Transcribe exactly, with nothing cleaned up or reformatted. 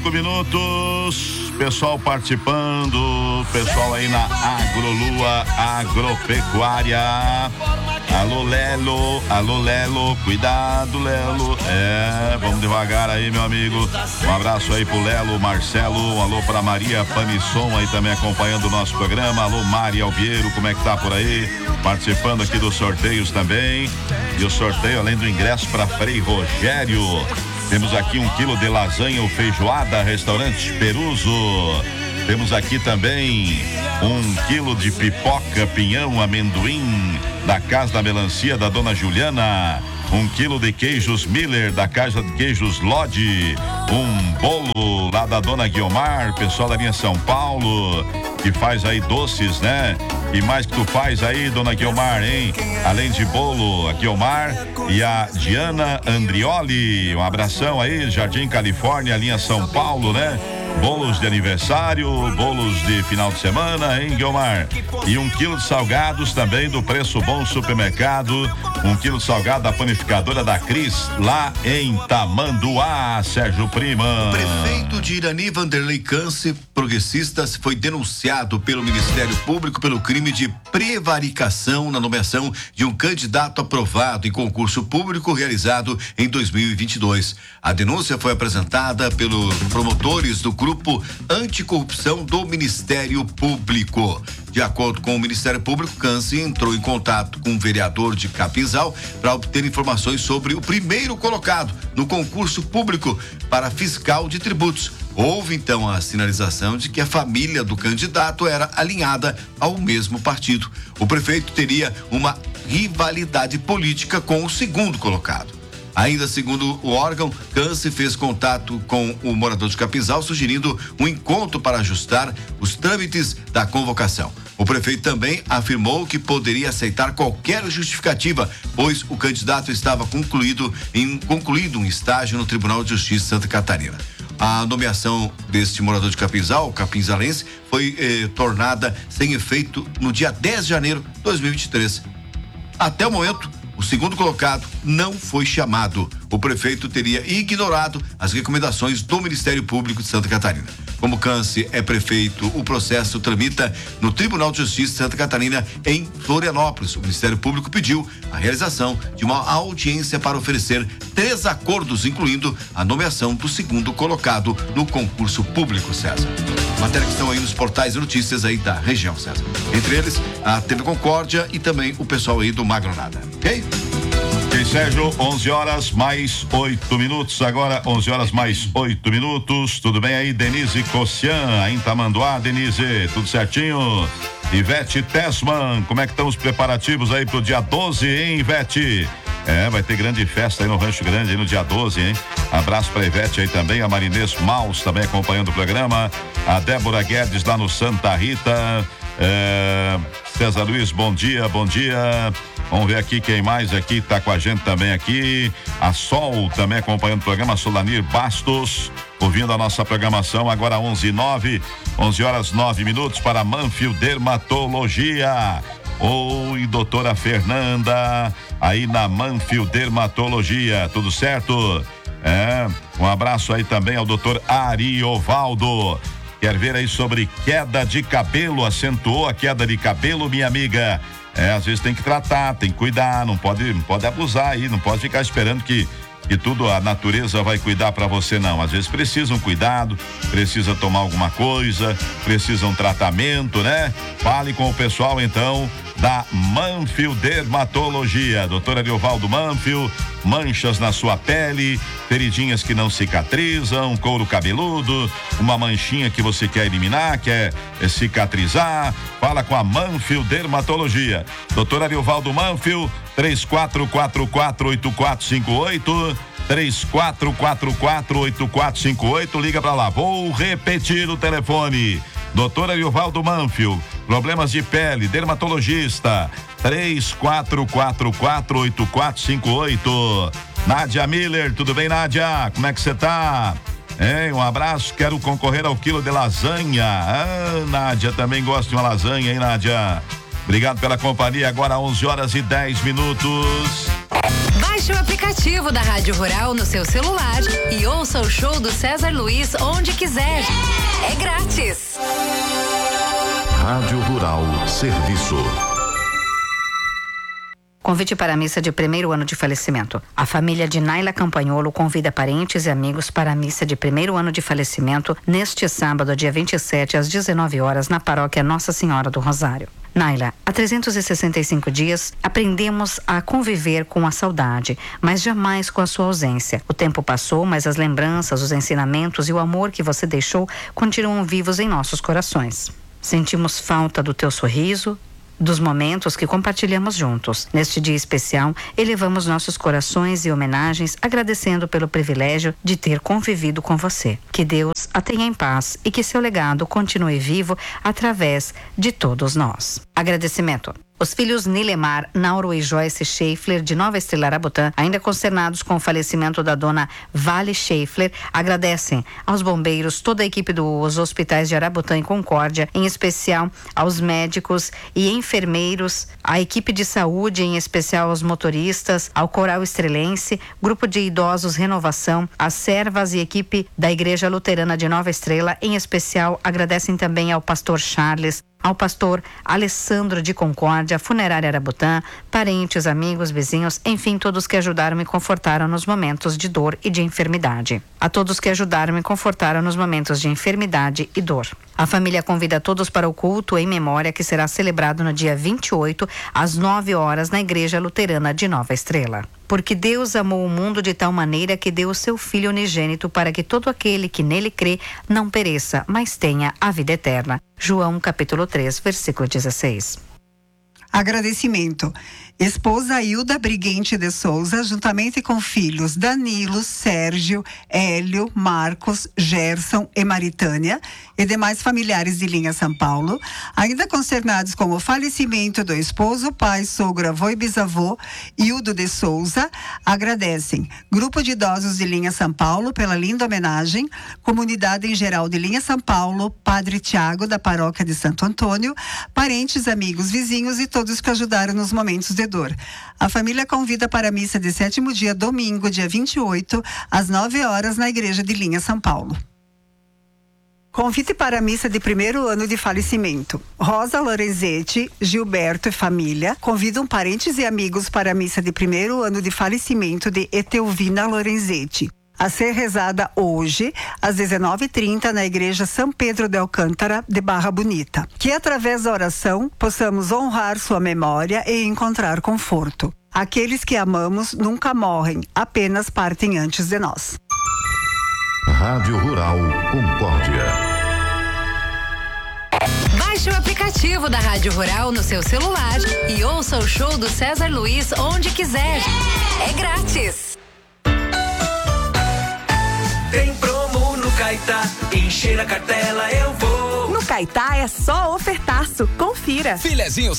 cinco minutos, pessoal participando, pessoal aí na Agrolua Agropecuária. Alô, Lelo, alô, Lelo, cuidado, Lelo. É, vamos devagar aí, meu amigo. Um abraço aí pro Lelo, Marcelo, um alô pra Maria Panisson aí também acompanhando o nosso programa. Alô, Mari Alviero, como é que tá por aí? Participando aqui dos sorteios também. E o sorteio, além do ingresso para Frei Rogério, temos aqui um quilo de lasanha ou feijoada, restaurante Peruso. Temos aqui também um quilo de pipoca, pinhão, amendoim, da Casa da Melancia, da Dona Juliana. Um quilo de queijos Miller, da Casa de Queijos Lodi. Um bolo lá da Dona Guiomar, pessoal da linha São Paulo, que faz aí doces, né? E mais que tu faz aí, Dona Guiomar, hein? Além de bolo, a Guiomar e a Diana Andrioli. Um abração aí, Jardim Califórnia, linha São Paulo, né? Bolos de aniversário, bolos de final de semana, hein, Guiomar? E um quilo de salgados também do Preço Bom Supermercado. Um quilo de salgado da panificadora da Cris, lá em Tamanduá, Sérgio Prima. O prefeito de Irani, Vanderlei Câncer, progressista, foi denunciado pelo Ministério Público pelo crime de prevaricação na nomeação de um candidato aprovado em concurso público realizado em dois mil e vinte e dois. A denúncia foi apresentada pelos promotores do Grupo Anticorrupção do Ministério Público. De acordo com o Ministério Público, Câncer entrou em contato com o vereador de Capinzal para obter informações sobre o primeiro colocado no concurso público para fiscal de tributos. Houve então a sinalização de que a família do candidato era alinhada ao mesmo partido. O prefeito teria uma rivalidade política com o segundo colocado. Ainda segundo o órgão, Câncer fez contato com o morador de Capinzal, sugerindo um encontro para ajustar os trâmites da convocação. O prefeito também afirmou que poderia aceitar qualquer justificativa, pois o candidato estava concluído em concluído um estágio no Tribunal de Justiça de Santa Catarina. A nomeação deste morador de Capinzal, capinzalense, foi eh, tornada sem efeito no dia dez de janeiro de dois mil e vinte e três. Até o momento, o segundo colocado não foi chamado. O prefeito teria ignorado as recomendações do Ministério Público de Santa Catarina. Como Câncer é prefeito, o processo tramita no Tribunal de Justiça de Santa Catarina em Florianópolis. O Ministério Público pediu a realização de uma audiência para oferecer três acordos, incluindo a nomeação do segundo colocado no concurso público, César. Matéria que estão aí nos portais de notícias aí da região, César. Entre eles, a T V Concórdia e também o pessoal aí do Magronada, ok? Ok, Sérgio, onze horas mais oito minutos, agora onze horas mais oito minutos, tudo bem aí, Denise Cossian, em Tamanduá, Denise, tudo certinho? Ivete Tessman, como é que estão os preparativos aí pro dia doze, hein, Ivete? É, vai ter grande festa aí no Rancho Grande aí no dia doze, hein? Abraço pra Ivete aí também, a Marinês Maus também acompanhando o programa, a Débora Guedes lá no Santa Rita, é, César Luiz, bom dia, bom dia. Vamos ver aqui quem mais aqui tá com a gente também aqui. A Sol também acompanhando o programa, Solanir Bastos, ouvindo a nossa programação agora onze e nove, onze horas nove minutos para Manfield Dermatologia. Oi, doutora Fernanda, aí na Manfield Dermatologia, tudo certo? É, um abraço aí também ao doutor Ariovaldo. Quer ver aí sobre queda de cabelo? Acentuou a queda de cabelo, minha amiga? É, às vezes tem que tratar, tem que cuidar, não pode, não pode abusar aí, não pode ficar esperando que, que tudo a natureza vai cuidar pra você, não. Às vezes precisa um cuidado, precisa tomar alguma coisa, precisa um tratamento, né? Fale com o pessoal, então, da Manfield Dermatologia. Doutora Ariovaldo Manfield, manchas na sua pele, feridinhas que não cicatrizam, couro cabeludo, uma manchinha que você quer eliminar, quer cicatrizar, fala com a Manfield Dermatologia. Doutor Ariovaldo Manfield, três quatro quatro quatro oito quatro cinco oito, três quatro quatro quatro oito quatro cinco oito, liga pra lá. Vou repetir o telefone. Doutor Ariovaldo Manfield, problemas de pele, dermatologista, três quatro quatro quatro oito quatro cinco oito. Nádia Miller, tudo bem, Nádia? Como é que você tá? Hein, um abraço, quero concorrer ao quilo de lasanha. Ah, Nádia, também gosto de uma lasanha, hein, Nádia? Obrigado pela companhia, agora onze horas e dez minutos. Baixe Baixe o aplicativo da Rádio Rural no seu celular e ouça o show do César Luiz onde quiser. É grátis. Rádio Rural Serviço. Convite para a missa de primeiro ano de falecimento. A família de Naila Campanholo convida parentes e amigos para a missa de primeiro ano de falecimento neste sábado, dia vinte e sete, às dezenove horas, na paróquia Nossa Senhora do Rosário. Naila, há trezentos e sessenta e cinco dias, aprendemos a conviver com a saudade, mas jamais com a sua ausência. O tempo passou, mas as lembranças, os ensinamentos e o amor que você deixou continuam vivos em nossos corações. Sentimos falta do teu sorriso, dos momentos que compartilhamos juntos. Neste dia especial, elevamos nossos corações e homenagens, agradecendo pelo privilégio de ter convivido com você. Que Deus a tenha em paz e que seu legado continue vivo através de todos nós. Agradecimento. Os filhos Nilemar, Nauro e Joyce Schaeffler, de Nova Estrela Arabutã, ainda consternados com o falecimento da dona Vale Schaeffler, agradecem aos bombeiros, toda a equipe dos hospitais de Arabutã e Concórdia, em especial aos médicos e enfermeiros, a equipe de saúde, em especial aos motoristas, ao Coral Estrelense, Grupo de Idosos Renovação, as servas e equipe da Igreja Luterana de Nova Estrela, em especial agradecem também ao pastor Charles, ao pastor Alessandro de Concórdia, Funerária Arabutã, parentes, amigos, vizinhos, enfim, todos que ajudaram e confortaram nos momentos de dor e de enfermidade. A todos que ajudaram e confortaram nos momentos de enfermidade e dor. A família convida todos para o culto em memória que será celebrado no dia vinte e oito, às nove horas, na Igreja Luterana de Nova Estrela. Porque Deus amou o mundo de tal maneira que deu o seu Filho unigênito para que todo aquele que nele crê não pereça, mas tenha a vida eterna. João capítulo três, versículo dezesseis. Agradecimento. Esposa Hilda Briguente de Souza, juntamente com filhos Danilo, Sérgio, Hélio, Marcos, Gerson e Maritânia e demais familiares de linha São Paulo, ainda consternados com o falecimento do esposo, pai, sogro, avô e bisavô Hildo de Souza, agradecem Grupo de Idosos de linha São Paulo pela linda homenagem, comunidade em geral de linha São Paulo, Padre Tiago da paróquia de Santo Antônio, parentes, amigos, vizinhos e todos que ajudaram nos momentos de dor. A família convida para a missa de sétimo dia, domingo, dia vinte e oito, às nove horas, na Igreja de Linha São Paulo. Convite para a missa de primeiro ano de falecimento. Rosa Lorenzetti, Gilberto e família convidam parentes e amigos para a missa de primeiro ano de falecimento de Etelvina Lorenzetti, a ser rezada hoje, às dezenove e trinta, na Igreja São Pedro de Alcântara, de Barra Bonita. Que através da oração possamos honrar sua memória e encontrar conforto. Aqueles que amamos nunca morrem, apenas partem antes de nós. Rádio Rural Concórdia. Baixe o aplicativo da Rádio Rural no seu celular e ouça o show do César Luiz onde quiser. É grátis. Tem promo no Caetá, encher a cartela eu vou. No Caetá é só ofertaço, confira. Filezinho